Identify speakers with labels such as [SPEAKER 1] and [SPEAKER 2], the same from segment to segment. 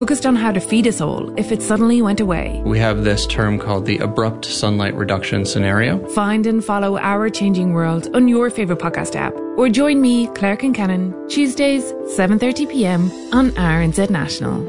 [SPEAKER 1] focused on how to feed us all if it suddenly went away.
[SPEAKER 2] We have this term called the abrupt sunlight reduction scenario.
[SPEAKER 1] Find and follow Our Changing World on your favourite podcast app. Or join me, Claire Kincannon, Tuesdays, 7:30pm on RNZ National.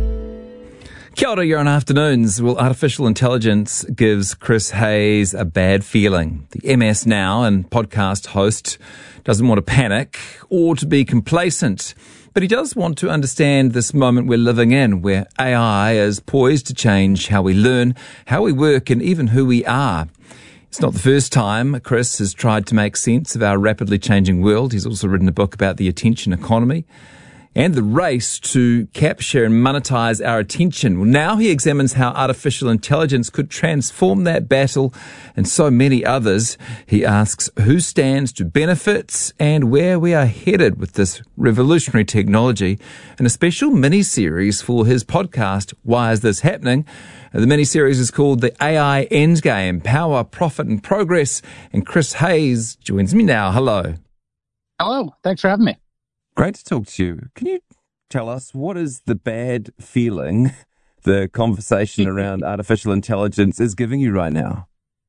[SPEAKER 3] Kia ora, you're on Afternoons. Well, artificial intelligence gives Chris Hayes a bad feeling. The MS Now and podcast host doesn't want to panic or to be complacent. But he does want to understand this moment we're living in, where AI is poised to change how we learn, how we work, and even who we are. It's not the first time Chris has tried to make sense of our rapidly changing world. He's also written a book about the attention economy and the race to capture and monetize our attention. Well, now he examines how artificial intelligence could transform that battle and so many others. He asks who stands to benefit and where we are headed with this revolutionary technology, in a special mini-series for his podcast, Why Is This Happening? The mini-series is called The AI Endgame, Power, Profit and Progress. And Chris Hayes joins me now. Hello.
[SPEAKER 4] Hello. Thanks for having me.
[SPEAKER 3] Great to talk to you. Can you tell us what is the bad feeling the conversation around artificial intelligence is giving you right now?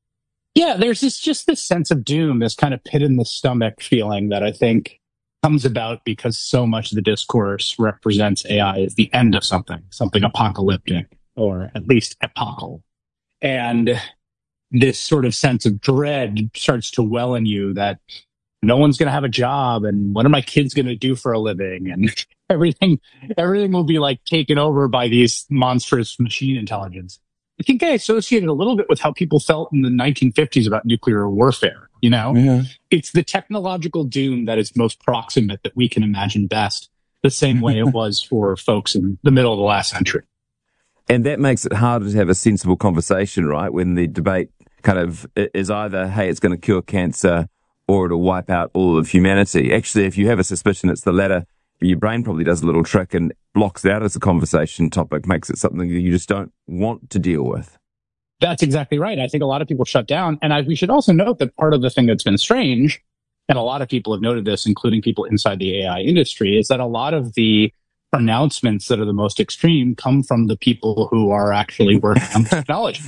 [SPEAKER 4] Yeah, there's just this sense of doom, this kind of pit in the stomach feeling that I think comes about because so much of the discourse represents AI as the end of something apocalyptic, or at least epochal. And this sort of sense of dread starts to well in you that no one's going to have a job, and what are my kids going to do for a living? And everything will be like taken over by these monstrous machine intelligence. I think I associate it a little bit with how people felt in the 1950s about nuclear warfare. You know, It's the technological doom that is most proximate that we can imagine best, the same way it was for folks in the middle of the last century.
[SPEAKER 3] And that makes it harder to have a sensible conversation, right? When the debate kind of is either, hey, it's going to cure cancer, or it'll wipe out all of humanity. Actually, if you have a suspicion it's the latter, your brain probably does a little trick and blocks it out as a conversation topic, makes it something that you just don't want to deal with.
[SPEAKER 4] That's exactly right. I think a lot of people shut down. And we should also note that part of the thing that's been strange, and a lot of people have noted this, including people inside the AI industry, is that a lot of the pronouncements that are the most extreme come from the people who are actually working on technology.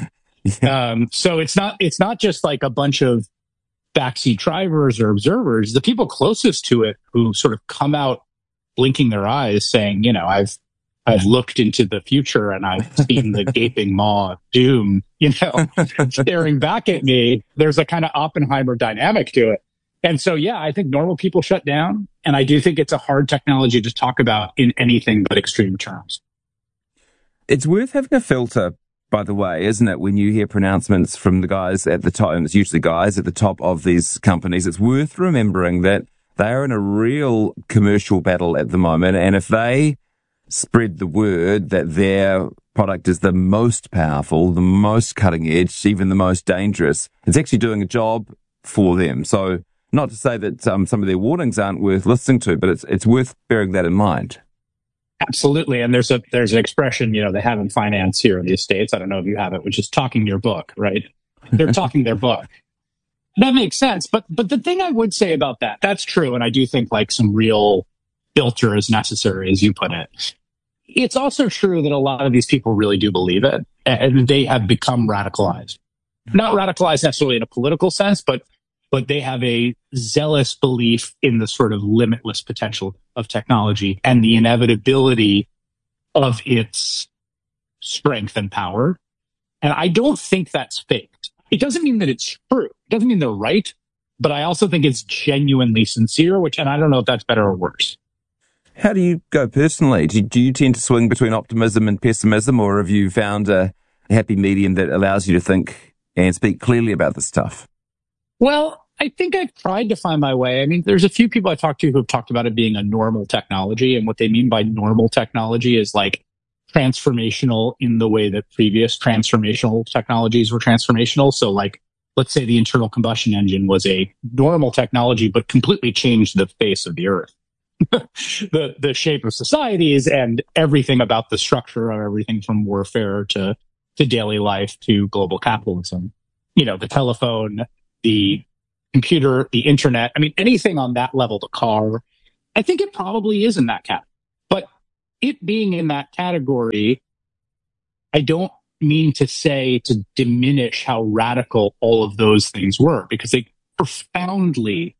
[SPEAKER 4] So it's not just like a bunch of backseat drivers or observers. The people closest to it who sort of come out blinking their eyes saying, you know, I've looked into the future and I've seen the gaping maw of doom, staring back at me. There's a kind of Oppenheimer dynamic to it. And so, yeah, I think normal people shut down. And I do think it's a hard technology to talk about in anything but extreme terms.
[SPEAKER 3] It's worth having a filter, by the way, isn't it? When you hear pronouncements from the guys at the top, and it's usually guys at the top of these companies, it's worth remembering that they are in a real commercial battle at the moment. And if they spread the word that their product is the most powerful, the most cutting edge, even the most dangerous, it's actually doing a job for them. So not to say that some of their warnings aren't worth listening to, but it's worth bearing that in mind.
[SPEAKER 4] Absolutely. And there's an expression, they have in finance here in the States. I don't know if you have it, which is talking your book, right? They're talking their book. That makes sense. But the thing I would say about that's true. And I do think like some real filter is necessary, as you put it. It's also true that a lot of these people really do believe it, and they have become radicalized. Not radicalized necessarily in a political sense, but they have a zealous belief in the sort of limitless potential of technology and the inevitability of its strength and power. And I don't think that's faked. It doesn't mean that it's true. It doesn't mean they're right, but I also think it's genuinely sincere, and I don't know if that's better or worse.
[SPEAKER 3] How do you go personally? Do you tend to swing between optimism and pessimism, or have you found a happy medium that allows you to think and speak clearly about this stuff?
[SPEAKER 4] Well, I think I've tried to find my way. I mean, there's a few people I talked to who have talked about it being a normal technology. And what they mean by normal technology is like transformational in the way that previous transformational technologies were transformational. So like, let's say the internal combustion engine was a normal technology, but completely changed the face of the earth. the shape of societies and everything about the structure of everything from warfare to daily life to global capitalism. The telephone, the computer, the internet. I mean, anything on that level, the car. I think it probably is in that category. But it being in that category, I don't mean to diminish how radical all of those things were, because they profoundly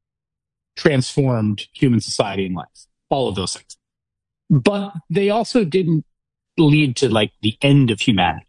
[SPEAKER 4] transformed human society and life, all of those things. But they also didn't lead to like the end of humanity.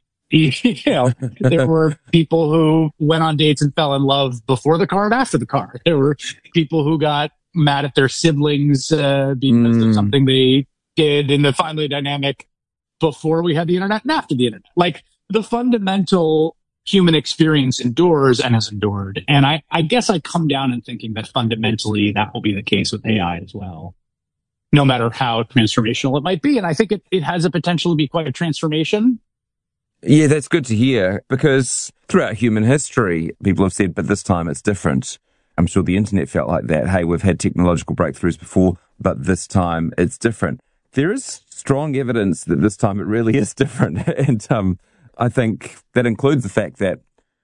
[SPEAKER 4] There were people who went on dates and fell in love before the car and after the car. There were people who got mad at their siblings because of something they did in the family dynamic before we had the internet and after the internet. Like, the fundamental human experience endures and has endured. And I guess I come down and thinking that fundamentally that will be the case with AI as well, no matter how transformational it might be. And I think it has a potential to be quite a transformation.
[SPEAKER 3] Yeah, that's good to hear, because throughout human history, people have said, but this time it's different. I'm sure the internet felt like that. Hey, we've had technological breakthroughs before, but this time it's different. There is strong evidence that this time it really is different. And I think that includes the fact that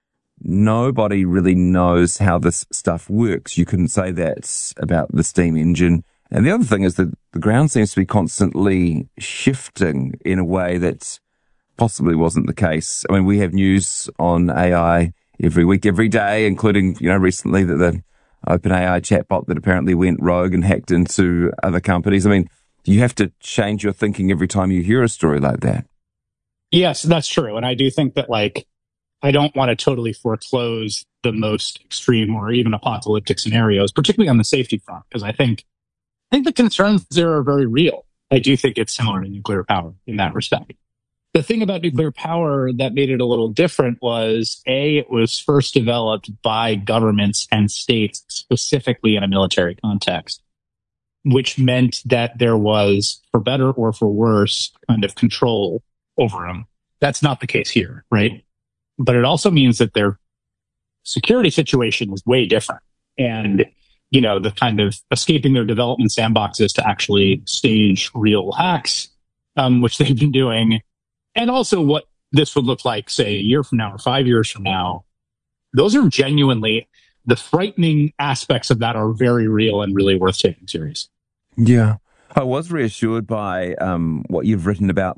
[SPEAKER 3] nobody really knows how this stuff works. You couldn't say that about the steam engine. And the other thing is that the ground seems to be constantly shifting in a way that possibly wasn't the case. I mean, we have news on AI every week, every day, including, recently that the OpenAI chatbot that apparently went rogue and hacked into other companies. I mean, you have to change your thinking every time you hear a story like that.
[SPEAKER 4] Yes, that's true. And I do think that, I don't want to totally foreclose the most extreme or even apocalyptic scenarios, particularly on the safety front, because I think the concerns there are very real. I do think it's similar to nuclear power in that respect. The thing about nuclear power that made it a little different was, it was first developed by governments and states specifically in a military context, which meant that there was, for better or for worse, kind of control over them. That's not the case here, right? But it also means that their security situation was way different. And, the kind of escaping their development sandboxes to actually stage real hacks, which they've been doing. And also what this would look like, say, a year from now or 5 years from now. Those are genuinely, the frightening aspects of that are very real and really worth taking serious.
[SPEAKER 3] Yeah. I was reassured by what you've written about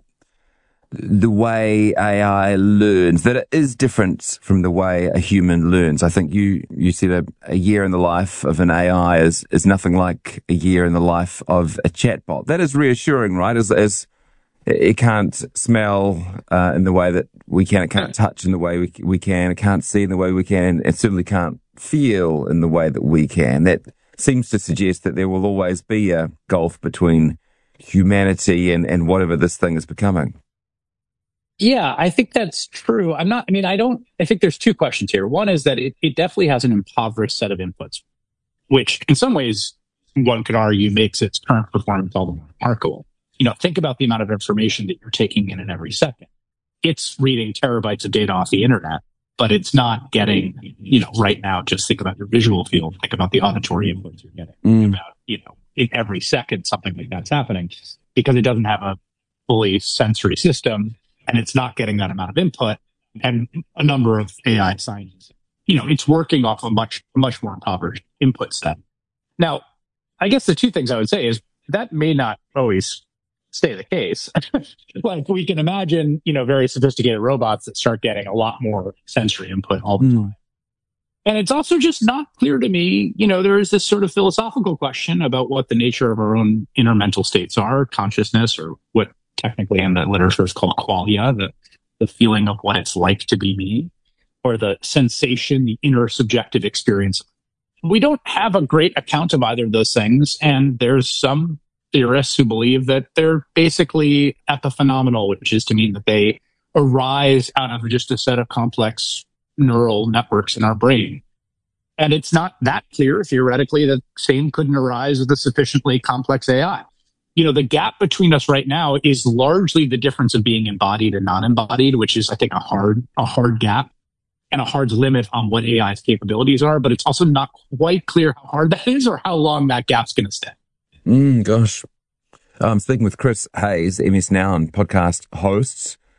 [SPEAKER 3] the way AI learns, that it is different from the way a human learns. I think you said a year in the life of an AI is nothing like a year in the life of a chatbot. That is reassuring, right? As it can't smell in the way that we can, it can't touch in the way we can, it can't see in the way we can, it certainly can't feel in the way that we can. That seems to suggest that there will always be a gulf between humanity and whatever this thing is becoming.
[SPEAKER 4] Yeah, I think that's true. I think there's two questions here. One is that it definitely has an impoverished set of inputs, which in some ways one could argue makes its current performance all the more remarkable. Think about the amount of information that you're taking in every second. It's reading terabytes of data off the internet, but it's not getting, right now, just think about your visual field, think about the auditory inputs you're getting, think about, in every second something like that's happening, because it doesn't have a fully sensory system. And it's not getting that amount of input, and a number of AI scientists, it's working off a much more impoverished input set. Now, I guess the two things I would say is that may not always stay the case. Like, we can imagine, very sophisticated robots that start getting a lot more sensory input all the time. And it's also just not clear to me, there is this sort of philosophical question about what the nature of our own inner mental states are, consciousness, or what technically in the literature is called qualia, the feeling of what it's like to be me, or the sensation, the inner subjective experience. We don't have a great account of either of those things, and there's some theorists who believe that they're basically epiphenomenal, which is to mean that they arise out of just a set of complex neural networks in our brain. And it's not that clear, theoretically, that same couldn't arise with a sufficiently complex AI. The gap between us right now is largely the difference of being embodied and non-embodied, which is, I think, a hard gap and a hard limit on what AI's capabilities are. But it's also not quite clear how hard that is or how long that gap's going to stay.
[SPEAKER 3] Gosh. I'm speaking with Chris Hayes, MS Now and podcast host.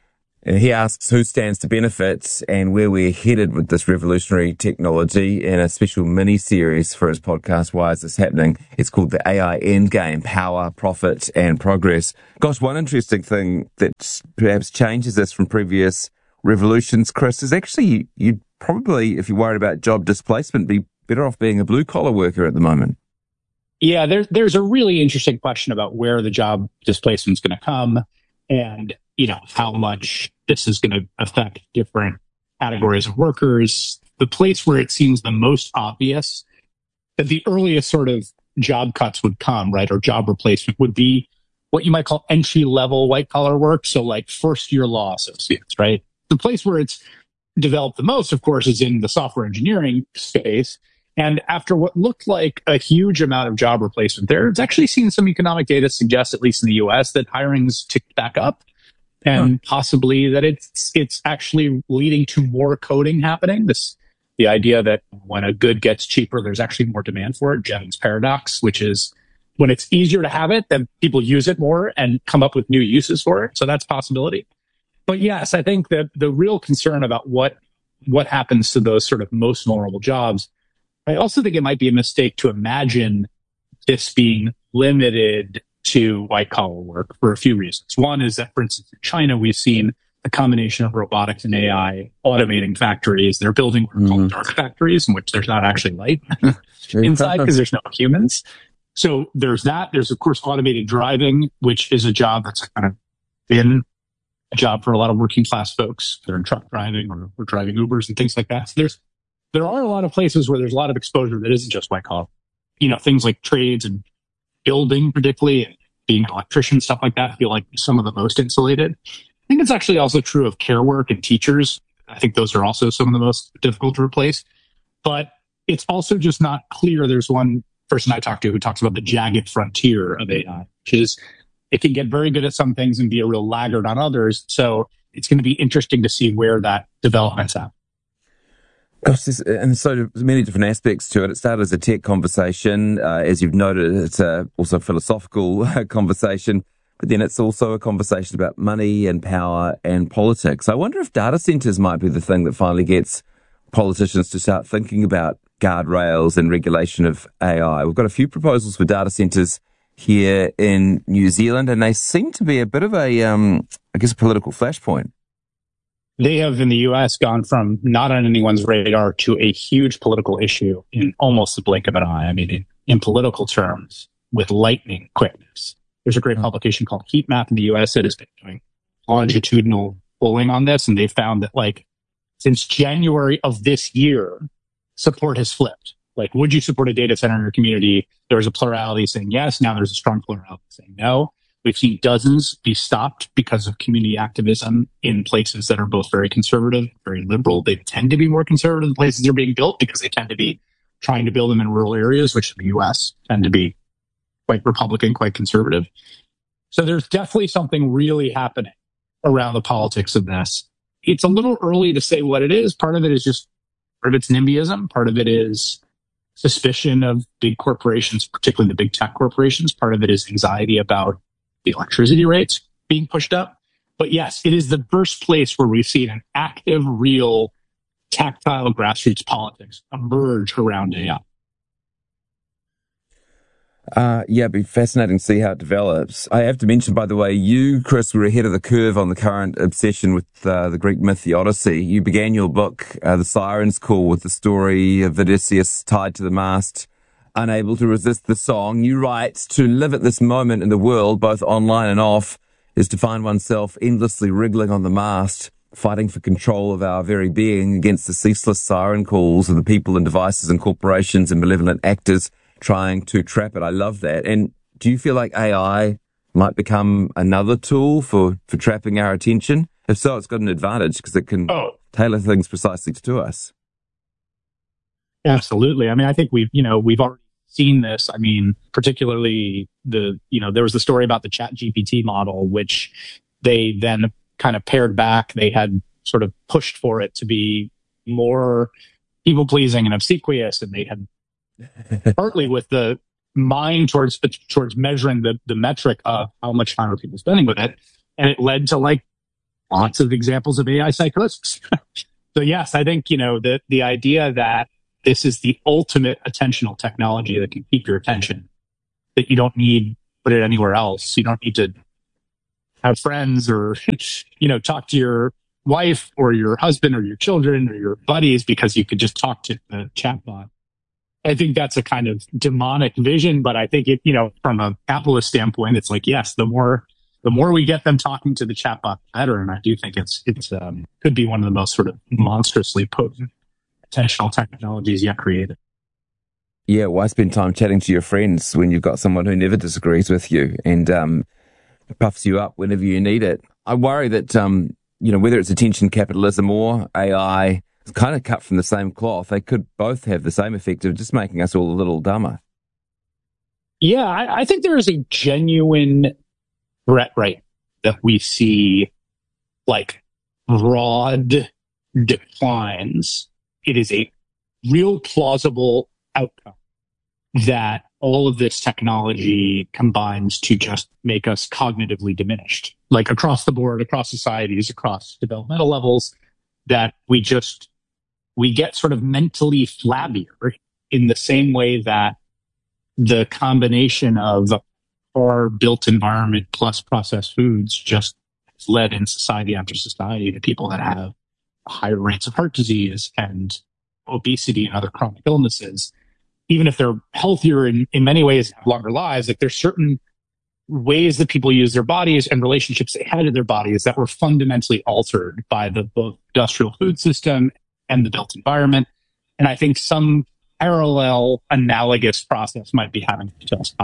[SPEAKER 5] And he asks who stands to benefit and where we're headed with this revolutionary technology in a special mini-series for his podcast, Why Is This Happening? It's called The AI Endgame, Power, Profit and Progress. Gosh, one interesting thing that perhaps changes this from previous revolutions, Chris, is actually you'd probably, if you're worried about job displacement, be better off being a blue-collar worker at the moment.
[SPEAKER 4] Yeah, there's a really interesting question about where the job displacement is going to come and, how much this is going to affect different categories of workers. The place where it seems the most obvious that the earliest sort of job cuts would come, right, or job replacement would be what you might call entry-level white-collar work. So like first-year law associates, right? The place where it's developed the most, of course, is in the software engineering space. And after what looked like a huge amount of job replacement there, it's actually seen some economic data suggest, at least in the US, that hiring's ticked back up and possibly that it's actually leading to more coding happening. The idea that when a good gets cheaper, there's actually more demand for it, Jevons paradox, which is when it's easier to have it, then people use it more and come up with new uses for it. So that's a possibility. But yes, I think that the real concern about what happens to those sort of most vulnerable jobs, I also think it might be a mistake to imagine this being limited to white collar work for a few reasons. One is that, for instance, in China, we've seen a combination of robotics and AI automating factories. They're building what are called dark factories in which there's not actually light inside because there's no humans. So there's that. There's, of course, automated driving, which is a job that's kind of been a job for a lot of working class folks. They're in truck driving or driving Ubers and things like that. So there are a lot of places where there's a lot of exposure that isn't just white collar. Things like trades and building, particularly, and being an electrician, stuff like that, feel like some of the most insulated. I think it's actually also true of care work and teachers. I think those are also some of the most difficult to replace. But it's also just not clear. There's one person I talked to who talks about the jagged frontier of AI, which is it can get very good at some things and be a real laggard on others. So it's going to be interesting to see where that development's at.
[SPEAKER 5] Gosh, and so many different aspects to it. It started as a tech conversation. As you've noted, it's also a philosophical conversation, but then it's also a conversation about money and power and politics. I wonder if data centers might be the thing that finally gets politicians to start thinking about guardrails and regulation of AI. We've got a few proposals for data centers here in New Zealand, and they seem to be a bit of a, a political flashpoint.
[SPEAKER 4] They have, in the U.S., gone from not on anyone's radar to a huge political issue in almost the blink of an eye. I mean, in political terms, with lightning quickness. There's a great publication called Heat Map in the U.S. that has been doing longitudinal polling on this, and they found that, since January of this year, support has flipped. Would you support a data center in your community? There was a plurality saying yes. Now there's a strong plurality saying no. We've seen dozens be stopped because of community activism in places that are both very conservative, very liberal. They tend to be more conservative in places they're being built because they tend to be trying to build them in rural areas, which in the U.S. tend to be quite Republican, quite conservative. So there's definitely something really happening around the politics of this. It's a little early to say what it is. Part of it is just, part of it's NIMBYism. Part of it is suspicion of big corporations, particularly the big tech corporations. Part of it is anxiety about the electricity rates being pushed up. But yes, it is the first place where we've seen an active, real, tactile grassroots politics emerge around AI.
[SPEAKER 5] It'd be fascinating to see how it develops. I have to mention, by the way, you, Chris, were ahead of the curve on the current obsession with the Greek myth, the Odyssey. You began your book, The Siren's Call, with the story of Odysseus tied to the mast, unable to resist the song. You write, to live at this moment in the world, both online and off, is to find oneself endlessly wriggling on the mast, fighting for control of our very being against the ceaseless siren calls of the people and devices and corporations and malevolent actors trying to trap it. I love that. And do you feel like AI might become another tool for trapping our attention? If so, it's got an advantage because it can tailor things precisely to us.
[SPEAKER 4] Absolutely. I mean, I think we've already seen this. I mean, particularly there was the story about the ChatGPT model, which they then kind of pared back. They had sort of pushed for it to be more people pleasing and obsequious. And they had partly with the mind towards measuring the metric of how much time are people spending with it. And it led to lots of examples of AI psychosis. So yes, I think, the idea that this is the ultimate attentional technology that can keep your attention, that you don't need to put it anywhere else. You don't need to have friends or, talk to your wife or your husband or your children or your buddies because you could just talk to the chatbot. I think that's a kind of demonic vision, but I think it, from a capitalist standpoint, it's like, yes, the more we get them talking to the chatbot, the better. And I do think it's could be one of the most sort of monstrously potent attentional technologies yet created.
[SPEAKER 5] Yeah, why spend time chatting to your friends when you've got someone who never disagrees with you and puffs you up whenever you need it? I worry that, whether it's attention capitalism or AI, it's kind of cut from the same cloth. They could both have the same effect of just making us all a little dumber.
[SPEAKER 4] Yeah, I think there is a genuine threat right that we see, like broad declines. It is a real plausible outcome that all of this technology combines to just make us cognitively diminished, like across the board, across societies, across developmental levels, that we get sort of mentally flabbier in the same way that the combination of our built environment plus processed foods just has led in society after society to people that have higher rates of heart disease and obesity and other chronic illnesses. Even if they're healthier in many ways, have longer lives, like there's certain ways that people use their bodies and relationships they had to their bodies that were fundamentally altered by the both industrial food system and the built environment. And I think some parallel analogous process might be happening to us.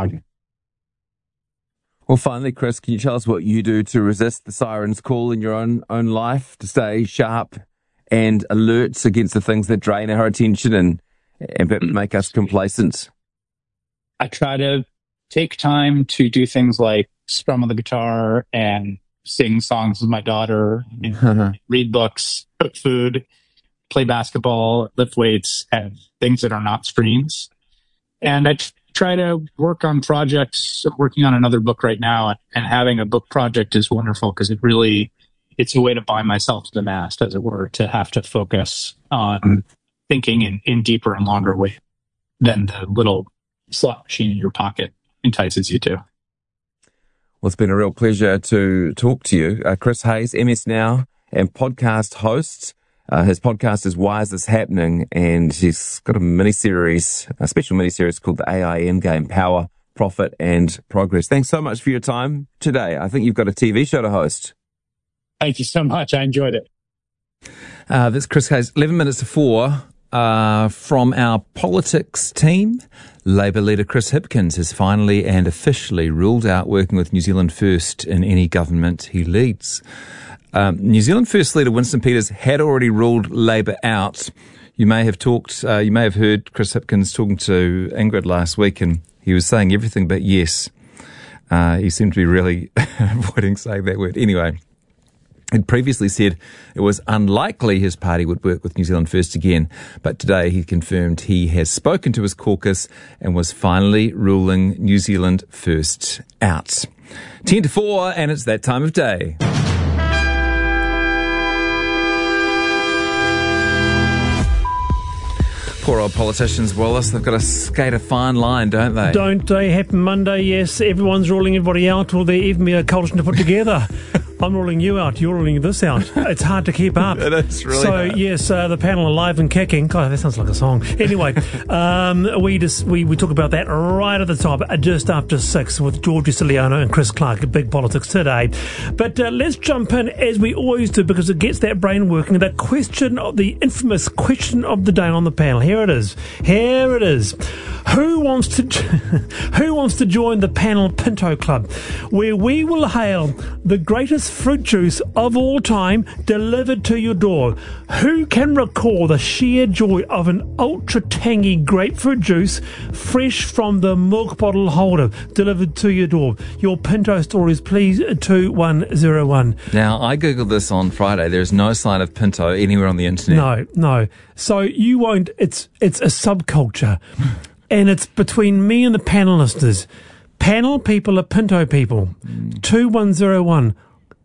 [SPEAKER 5] Well, finally, Chris, can you tell us what you do to resist the siren's call in your own life, to stay sharp and alert against the things that drain our attention and make us complacent?
[SPEAKER 4] I try to take time to do things like strum on the guitar and sing songs with my daughter, read books, cook food, play basketball, lift weights, and things that are not screens. And I try to work on projects. I'm working on another book right now, and having a book project is wonderful because it's a way to bind myself to the mast, as it were, to have to focus on thinking in deeper and longer ways than the little slot machine in your pocket entices you to.
[SPEAKER 5] Well, it's been a real pleasure to talk to you. Chris Hayes, MS Now and podcast host. His podcast is Why Is This Happening? And he's got a special mini-series called the AI Endgame: Power, Profit and Progress. Thanks so much for your time today. I think you've got a TV show to host.
[SPEAKER 4] Thank you so much. I enjoyed it.
[SPEAKER 3] That's Chris Hayes. 11 minutes to 4. From our politics team, Labour leader Chris Hipkins has finally and officially ruled out working with New Zealand First in any government he leads. New Zealand First leader Winston Peters had already ruled Labour out. You may have heard Chris Hipkins talking to Ingrid last week, and he was saying everything but yes. He seemed to be really avoiding saying that word. Anyway, he'd previously said it was unlikely his party would work with New Zealand First again, but today he confirmed he has spoken to his caucus and was finally ruling New Zealand First out. 10 to 4, and it's that time of day. Poor old politicians, Wallace. They've got to skate a fine line, don't they?
[SPEAKER 6] Don't they? Happen Monday, yes. Everyone's ruling everybody out. Will there even be a coalition to put together? I'm ruling you out. You're ruling this out. It's hard to keep up.
[SPEAKER 3] It is really hard.
[SPEAKER 6] So, yes, the panel alive and kicking. God, that sounds like a song. Anyway, we talk about that right at the top, just after 6, with George Siciliano and Chris Clark at Big Politics Today. But let's jump in, as we always do, because it gets that brain working. The infamous question of the day on the panel. Here it is. Who wants to join the panel Pinto Club, where we will hail the greatest fruit juice of all time delivered to your door? Who can recall the sheer joy of an ultra tangy grapefruit juice fresh from the milk bottle holder delivered to your door? Your Pinto stories, please, 2101.
[SPEAKER 3] Now, I googled this on Friday. There's no sign of Pinto anywhere on the internet.
[SPEAKER 6] No. So you won't. It's a subculture. And it's between me and the panelists. Panel people are Pinto people. 2101.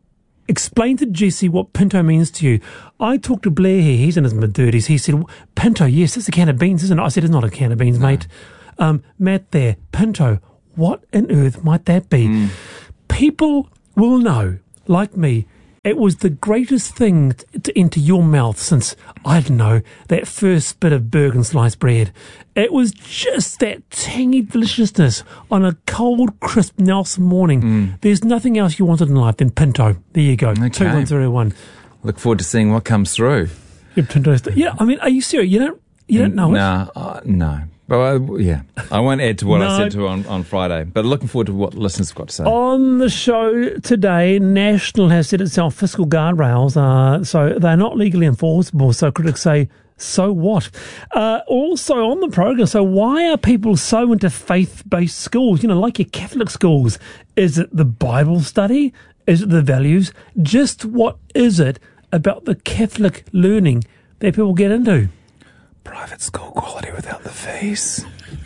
[SPEAKER 6] Explain to Jesse what pinto means to you. I talked to Blair here. He's in his mid-30s. He said, pinto, yes, it's a can of beans, isn't it? I said, it's not a can of beans, mate. Matt there, pinto, what on earth might that be? People will know, like me, it was the greatest thing to enter your mouth since, I don't know, that first bit of Bergen sliced bread. It was just that tangy deliciousness on a cold, crisp Nelson morning. There's nothing else you wanted in life than pinto. There you go.
[SPEAKER 3] Okay.
[SPEAKER 6] 2101.
[SPEAKER 3] Look forward to seeing what comes through.
[SPEAKER 6] Yeah, pinto. Yeah, I mean, are you serious? You don't know it?
[SPEAKER 3] No. Well, yeah. I won't add to what I
[SPEAKER 6] No.
[SPEAKER 3] said to on Friday, but looking forward to what listeners have got to say.
[SPEAKER 6] On the show today, National has set itself fiscal guardrails, so they're not legally enforceable. So critics say, so what? Also on the program, so why are people so into faith-based schools? Like your Catholic schools. Is it the Bible study? Is it the values? Just what is it about the Catholic learning that people get into?
[SPEAKER 3] Private school quality without the fees.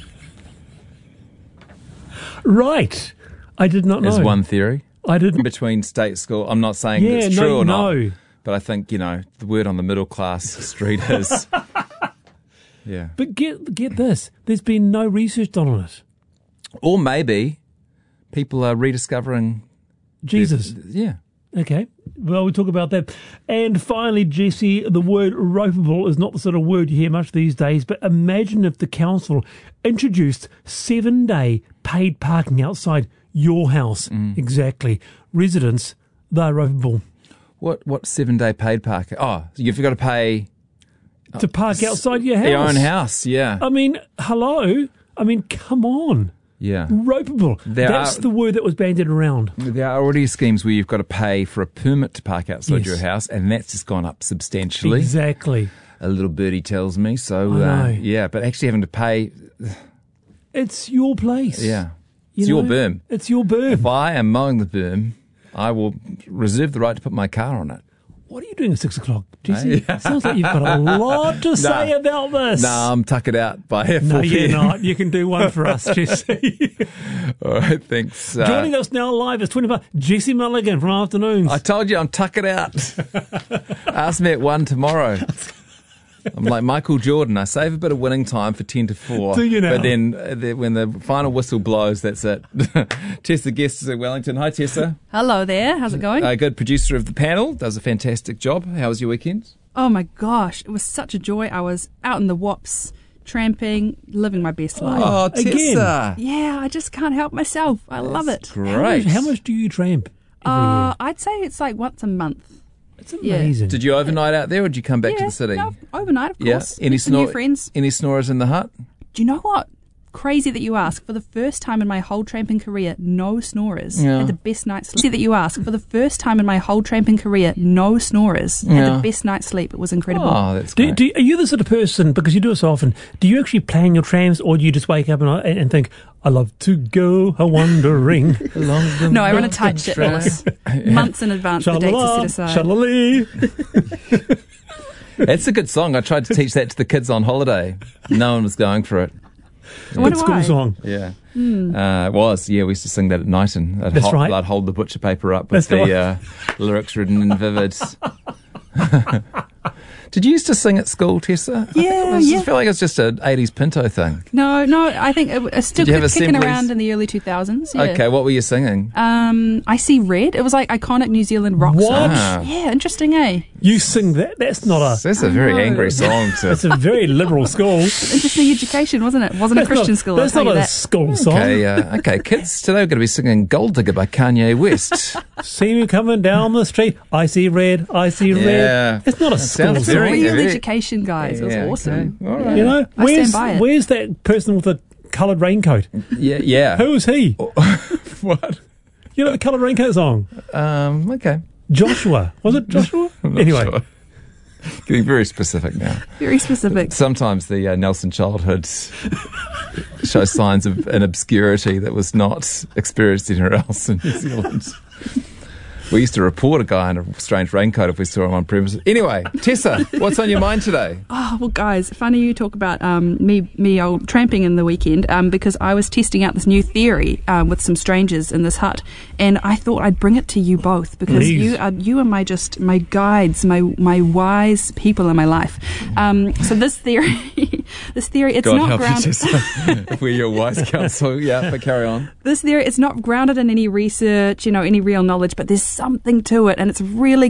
[SPEAKER 6] Right. I did not know.
[SPEAKER 3] Is one theory.
[SPEAKER 6] I didn't.
[SPEAKER 3] Between state school, I'm not saying
[SPEAKER 6] Yeah,
[SPEAKER 3] it's
[SPEAKER 6] no,
[SPEAKER 3] true or
[SPEAKER 6] no.
[SPEAKER 3] not, but I think, the word on the middle class street is... Yeah.
[SPEAKER 6] But get this. There's been no research done on it.
[SPEAKER 3] Or maybe people are rediscovering...
[SPEAKER 6] Jesus.
[SPEAKER 3] Yeah.
[SPEAKER 6] Okay. Well, we'll talk about that. And finally, Jesse, the word ropeable is not the sort of word you hear much these days, but imagine if the council introduced 7-day paid parking outside your house. Exactly. Residents, they're ropeable.
[SPEAKER 3] What 7-day paid parking? Oh, you've got to pay...
[SPEAKER 6] To park outside your house.
[SPEAKER 3] Your own house, yeah.
[SPEAKER 6] I mean, hello? I mean, come on.
[SPEAKER 3] Yeah.
[SPEAKER 6] Ropeable. That's the word that was bandied around.
[SPEAKER 3] There are already schemes where you've got to pay for a permit to park outside
[SPEAKER 6] Yes.
[SPEAKER 3] your house, and that's just gone up substantially.
[SPEAKER 6] Exactly.
[SPEAKER 3] A little birdie tells me. So,
[SPEAKER 6] I know.
[SPEAKER 3] yeah, but actually having to pay,
[SPEAKER 6] It's your place.
[SPEAKER 3] yeah. It's your berm.
[SPEAKER 6] It's your berm.
[SPEAKER 3] If I am mowing the berm, I will reserve the right to put my car on it.
[SPEAKER 6] What are you doing at 6 o'clock, Jesse? Sounds like you've got a lot to say about this.
[SPEAKER 3] No, I'm tuck it out by 4
[SPEAKER 6] No, you're
[SPEAKER 3] p.m.
[SPEAKER 6] not. You can do one for us, Jesse.
[SPEAKER 3] All right, thanks.
[SPEAKER 6] Joining us now live is 25 Jesse Mulligan from Afternoons.
[SPEAKER 3] I told you I'm tuck it out. Ask me at 1 tomorrow. I'm like Michael Jordan. I save a bit of winning time for 10 to 4.
[SPEAKER 6] Do you now?
[SPEAKER 3] But then when the final whistle blows, that's it. Tessa Guest is at Wellington. Hi, Tessa.
[SPEAKER 7] Hello there. How's it going?
[SPEAKER 3] Good producer of the panel. Does a fantastic job. How was your weekend?
[SPEAKER 7] Oh my gosh, it was such a joy. I was out in the Wops, tramping, living my best life.
[SPEAKER 3] Oh,
[SPEAKER 6] again.
[SPEAKER 3] Tessa.
[SPEAKER 7] Yeah, I just can't help myself. I love it.
[SPEAKER 3] Great.
[SPEAKER 6] How much do you tramp every year?
[SPEAKER 7] I'd say it's like once a month.
[SPEAKER 6] It's amazing.
[SPEAKER 3] Did you overnight out there or did you come back to the city?
[SPEAKER 7] No, overnight, of
[SPEAKER 3] Yeah.
[SPEAKER 7] course. Met some new friends.
[SPEAKER 3] Any snorers in the hut?
[SPEAKER 7] Do you know what? Crazy that you ask. For the first time in my whole tramping career, no snorers.
[SPEAKER 3] Yeah.
[SPEAKER 7] Had the best night's sleep. Crazy that you ask. For the first time in my whole tramping career, no snorers. Had
[SPEAKER 3] Yeah.
[SPEAKER 7] the best night's sleep. It was incredible.
[SPEAKER 3] Oh, that's great.
[SPEAKER 6] Are you the sort of person, because you do it so often, do you actually plan your trams or do you just wake up and think, I love to go a-wandering along the
[SPEAKER 7] No, I run a tight ship list. Months in advance, the dates are set aside.
[SPEAKER 6] Shalala.
[SPEAKER 3] That's a good song. I tried to teach that to the kids on holiday. No one was going for it.
[SPEAKER 7] I wonder
[SPEAKER 6] Good school
[SPEAKER 7] why.
[SPEAKER 6] song.
[SPEAKER 3] Yeah. It was. Yeah, we used to sing that at night and
[SPEAKER 6] That's right.
[SPEAKER 3] I'd hold the butcher paper up with
[SPEAKER 6] That's
[SPEAKER 3] the lyrics written in vivid. Did you used to sing at school, Tessa?
[SPEAKER 7] Yeah,
[SPEAKER 3] I feel like it's just an 80s Pinto thing.
[SPEAKER 7] No, I think it's still
[SPEAKER 3] Did you have
[SPEAKER 7] kicking
[SPEAKER 3] assemblies?
[SPEAKER 7] around in the early 2000s. Yeah.
[SPEAKER 3] Okay, what were you singing?
[SPEAKER 7] I See Red. It was like iconic New Zealand rock
[SPEAKER 6] What?
[SPEAKER 7] song.
[SPEAKER 3] Ah.
[SPEAKER 7] Yeah, interesting, eh?
[SPEAKER 6] You sing that? That's not a...
[SPEAKER 3] That's a very
[SPEAKER 7] know.
[SPEAKER 3] angry song.
[SPEAKER 6] That's a very liberal school.
[SPEAKER 7] Interesting education, wasn't it? Wasn't a
[SPEAKER 6] That's
[SPEAKER 7] Christian
[SPEAKER 6] not,
[SPEAKER 7] school.
[SPEAKER 6] That's
[SPEAKER 7] I'll
[SPEAKER 6] not
[SPEAKER 7] tell
[SPEAKER 6] a
[SPEAKER 7] you that.
[SPEAKER 6] school song.
[SPEAKER 3] Okay, kids today are going to be singing Gold Digger by Kanye West.
[SPEAKER 6] See me coming down the street. I see red. I see
[SPEAKER 3] Yeah.
[SPEAKER 6] red. It's not a school
[SPEAKER 3] sounds
[SPEAKER 6] song.
[SPEAKER 3] very-
[SPEAKER 7] Real
[SPEAKER 3] very-
[SPEAKER 7] education, guys. It was
[SPEAKER 3] Yeah,
[SPEAKER 7] awesome.
[SPEAKER 3] okay. All right.
[SPEAKER 6] You know,
[SPEAKER 7] I stand by it.
[SPEAKER 6] where's that person with the coloured raincoat?
[SPEAKER 3] Yeah.
[SPEAKER 6] Who is he?
[SPEAKER 3] What?
[SPEAKER 6] You know the coloured raincoat song?
[SPEAKER 3] Okay.
[SPEAKER 6] Joshua. Was it Joshua?
[SPEAKER 3] I'm not
[SPEAKER 6] Anyway.
[SPEAKER 3] sure. Getting very specific now.
[SPEAKER 7] Very specific.
[SPEAKER 3] Sometimes the Nelson childhood shows signs of an obscurity that was not experienced anywhere else in New Zealand. We used to report a guy in a strange raincoat if we saw him on premises. Anyway, Tessa, what's on your mind today?
[SPEAKER 7] Oh, well, guys, funny you talk about me old tramping in the weekend because I was testing out this new theory with some strangers in this hut, and I thought I'd bring it to you both because
[SPEAKER 6] Please.
[SPEAKER 7] you are my guides, my wise people in my life. So this theory, it's
[SPEAKER 3] God
[SPEAKER 7] not
[SPEAKER 3] help
[SPEAKER 7] grounded.
[SPEAKER 3] you, Tessa. If we're your wise counsel, yeah, but carry on.
[SPEAKER 7] This theory, it's not grounded in any research, any real knowledge, but there's something to it, and it's really